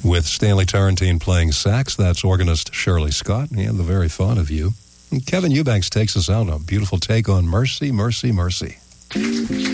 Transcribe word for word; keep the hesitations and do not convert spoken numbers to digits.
With Stanley Tarantine playing sax, that's organist Shirley Scott, and the very thought of you. And Kevin Eubanks takes us out on a beautiful take on Mercy, Mercy, Mercy.